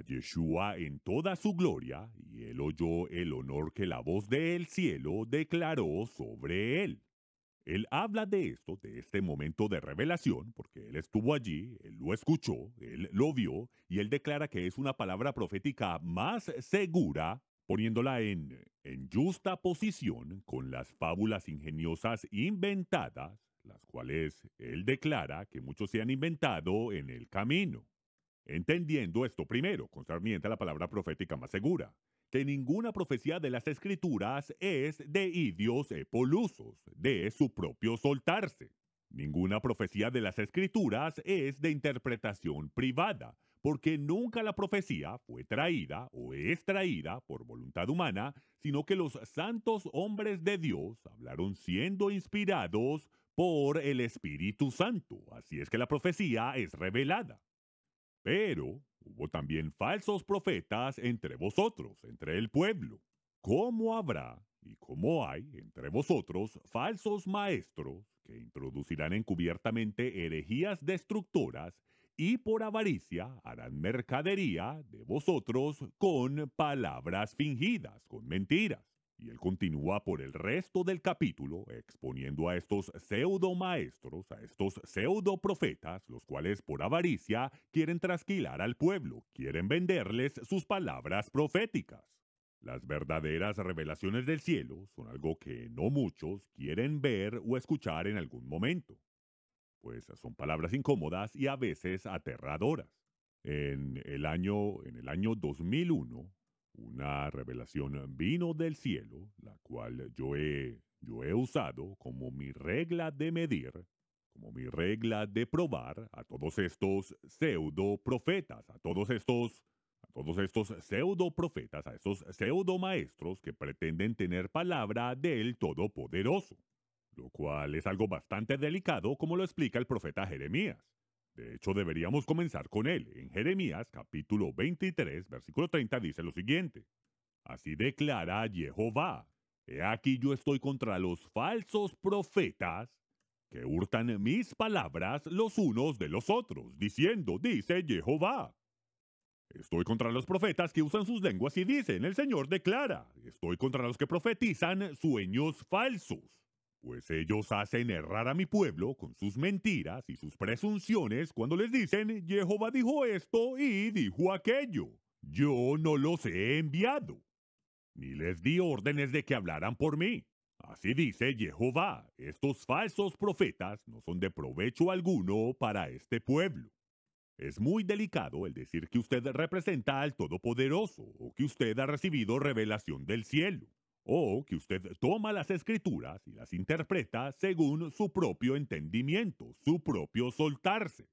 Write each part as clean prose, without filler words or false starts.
a Yeshua en toda su gloria, y él oyó el honor que la voz del cielo declaró sobre él. Él habla de esto, de este momento de revelación, porque él estuvo allí, él lo escuchó, él lo vio, y él declara que es una palabra profética más segura, poniéndola en justa posición con las fábulas ingeniosas inventadas, las cuales él declara que muchos se han inventado en el camino. Entendiendo esto primero, concerniente a la palabra profética más segura, que ninguna profecía de las Escrituras es de idios polusos, de su propio soltarse. Ninguna profecía de las Escrituras es de interpretación privada, porque nunca la profecía fue traída o es traída por voluntad humana, sino que los santos hombres de Dios hablaron siendo inspirados por el Espíritu Santo. Así es que la profecía es revelada. Pero hubo también falsos profetas entre vosotros, entre el pueblo. ¿Cómo habrá y cómo hay entre vosotros falsos maestros que introducirán encubiertamente herejías destructoras y por avaricia harán mercadería de vosotros con palabras fingidas, con mentiras? Y él continúa por el resto del capítulo exponiendo a estos pseudo maestros, a estos pseudo profetas, los cuales por avaricia quieren trasquilar al pueblo, quieren venderles sus palabras proféticas. Las verdaderas revelaciones del cielo son algo que no muchos quieren ver o escuchar en algún momento, pues son palabras incómodas y a veces aterradoras. En el año 2001, una revelación vino del cielo, la cual yo he usado como mi regla de medir, como mi regla de probar a todos estos pseudo profetas, a todos estos pseudo profetas, a estos pseudo maestros que pretenden tener palabra del Todopoderoso, lo cual es algo bastante delicado, como lo explica el profeta Jeremías. De hecho, deberíamos comenzar con él. En Jeremías capítulo 23, versículo 30 dice lo siguiente: Así declara Jehová: He aquí yo estoy contra los falsos profetas que hurtan mis palabras los unos de los otros, diciendo, dice Jehová. Estoy contra los profetas que usan sus lenguas y dicen, el Señor declara. Estoy contra los que profetizan sueños falsos, pues ellos hacen errar a mi pueblo con sus mentiras y sus presunciones cuando les dicen, Jehová dijo esto y dijo aquello. Yo no los he enviado, ni les di órdenes de que hablaran por mí. Así dice Jehová, estos falsos profetas no son de provecho alguno para este pueblo. Es muy delicado el decir que usted representa al Todopoderoso, o que usted ha recibido revelación del cielo, o que usted toma las escrituras y las interpreta según su propio entendimiento, su propio soltarse.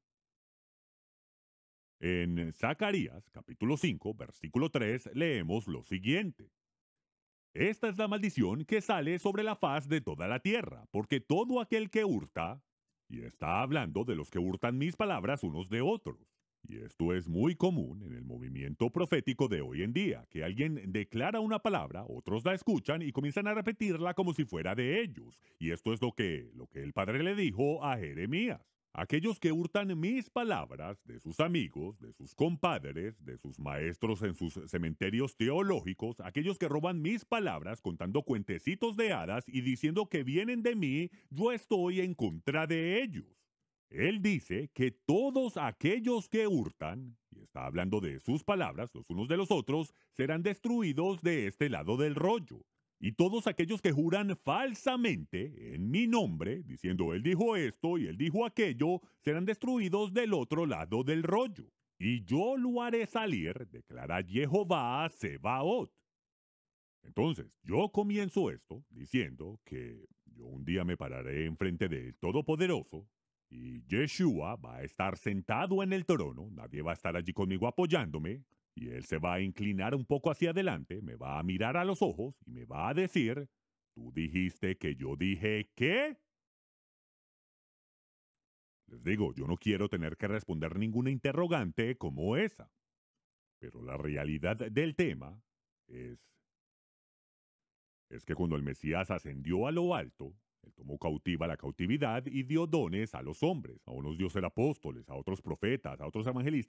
En Zacarías, capítulo 5, versículo 3, leemos lo siguiente. Esta es la maldición que sale sobre la faz de toda la tierra, porque todo aquel que hurta, y está hablando de los que hurtan mis palabras unos de otros. Y esto es muy común en el movimiento profético de hoy en día, que alguien declara una palabra, otros la escuchan y comienzan a repetirla como si fuera de ellos. Y esto es lo que el Padre le dijo a Jeremías. Aquellos que hurtan mis palabras de sus amigos, de sus compadres, de sus maestros en sus cementerios teológicos, aquellos que roban mis palabras contando cuentecitos de hadas y diciendo que vienen de mí, yo estoy en contra de ellos. Él dice que todos aquellos que hurtan, y está hablando de sus palabras los unos de los otros, serán destruidos de este lado del rollo. Y todos aquellos que juran falsamente en mi nombre, diciendo él dijo esto y él dijo aquello, serán destruidos del otro lado del rollo. Y yo lo haré salir, declara Jehová Sebaot. Entonces, yo comienzo esto diciendo que yo un día me pararé enfrente del Todopoderoso y Yeshua va a estar sentado en el trono, nadie va a estar allí conmigo apoyándome, y él se va a inclinar un poco hacia adelante, me va a mirar a los ojos y me va a decir, ¿tú dijiste que yo dije qué? Les digo, yo no quiero tener que responder ninguna interrogante como esa, pero la realidad del tema es que cuando el Mesías ascendió a lo alto, él tomó cautiva la cautividad y dio dones a los hombres. A unos dio ser apóstoles, a otros profetas, a otros evangelistas